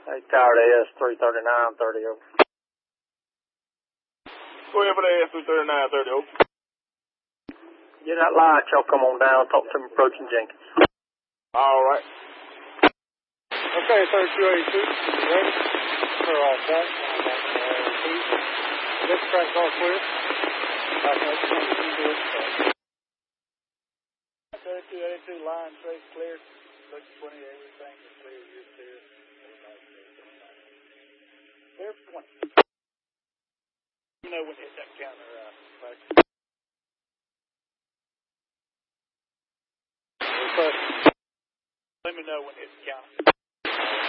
Hey, Tower AS 339, 30 over. Go ahead for the AS 339, 30 over. Get that light, y'all come on down, talk to him approaching Jenkins. All right. Okay, 3282, ready? Clear all set. This track's all clear. Back up, 3282, line straight, clear. Look 20, everything is clear, you're clear. Clear for 20. You know when you hit that counter, back. Let me know when it's counting.